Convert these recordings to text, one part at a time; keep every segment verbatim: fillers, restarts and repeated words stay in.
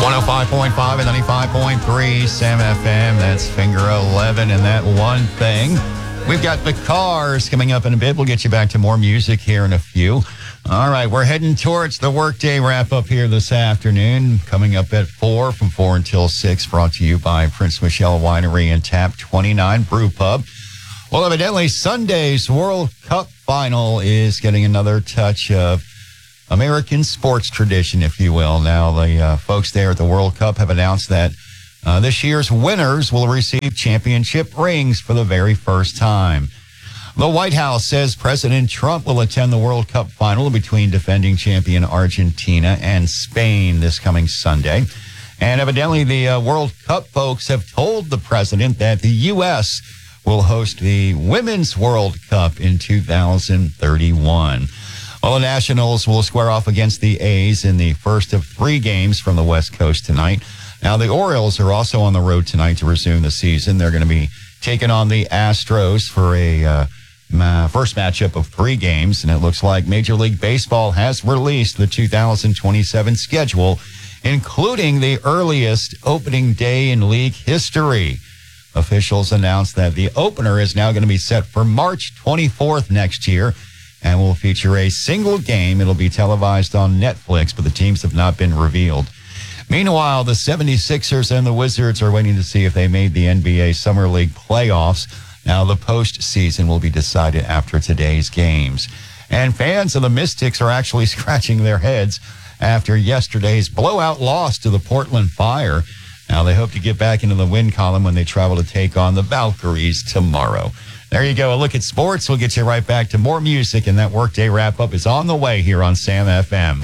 one oh five point five and ninety-five point three Sam F M. That's Finger eleven and that one thing. We've got the Cars coming up in a bit. We'll get you back to more music here in a few. All right, we're heading towards the workday wrap-up here this afternoon. Coming up at four, from four until six, brought to you by Prince Michelle Winery and Tap twenty-nine Brew Pub. Well, evidently, Sunday's World Cup final is getting another touch of American sports tradition, if you will. Now, the uh, folks there at the World Cup have announced that uh, this year's winners will receive championship rings for the very first time. The White House says President Trump will attend the World Cup final between defending champion Argentina and Spain this coming Sunday. And evidently, the uh, World Cup folks have told the president that the U S will host the Women's World Cup in two thousand thirty-one. Well, the Nationals will square off against the A's in the first of three games from the West Coast tonight. Now, the Orioles are also on the road tonight to resume the season. They're going to be taking on the Astros for a uh, ma- first matchup of three games, and it looks like Major League Baseball has released the two thousand twenty-seven schedule, including the earliest opening day in league history. Officials announced that the opener is now going to be set for March twenty-fourth next year, and will feature a single game. It'll be televised on Netflix, but the teams have not been revealed. Meanwhile, the seventy-sixers and the Wizards are waiting to see if they made the N B A Summer League playoffs. Now, the postseason will be decided after today's games. And fans of the Mystics are actually scratching their heads after yesterday's blowout loss to the Portland Fire. Now, they hope to get back into the win column when they travel to take on the Valkyries tomorrow. There you go. A look at sports. We'll get you right back to more music, and that workday wrap-up is on the way here on Sam F M.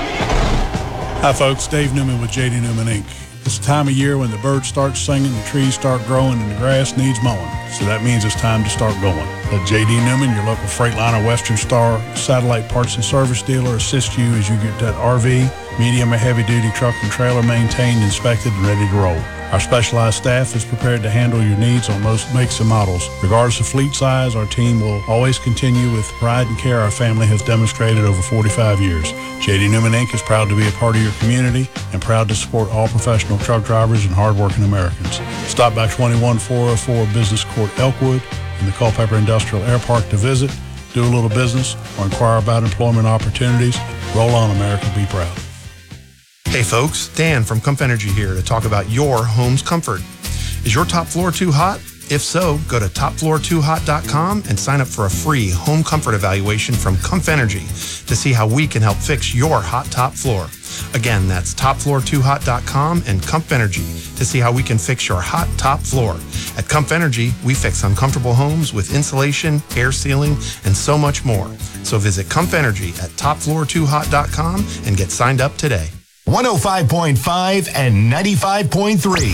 Hi, folks. Dave Newman with J D Newman, Incorporated. It's the time of year when the birds start singing, the trees start growing, and the grass needs mowing. So that means it's time to start going. Let J D Newman, your local Freightliner Western Star satellite parts and service dealer, assist you as you get that R V, medium or heavy-duty truck and trailer maintained, inspected, and ready to roll. Our specialized staff is prepared to handle your needs on most makes and models. Regardless of fleet size, our team will always continue with pride and care our family has demonstrated over forty-five years. J D Newman, Incorporated is proud to be a part of your community and proud to support all professional truck drivers and hardworking Americans. Stop by twenty-one four oh four Business Court, Elkwood, in the Culpeper Industrial Air Park to visit, do a little business, or inquire about employment opportunities. Roll on, America. Be proud. Hey folks, Dan from Comf Energy here to talk about your home's comfort. Is your top floor too hot? If so, go to top floor too hot dot com and sign up for a free home comfort evaluation from Comf Energy to see how we can help fix your hot top floor. Again, that's top floor too hot dot com and Comf Energy to see how we can fix your hot top floor. At Comf Energy, we fix uncomfortable homes with insulation, air sealing, and so much more. So visit Comf Energy at top floor too hot dot com and get signed up today. one oh five point five and ninety-five point three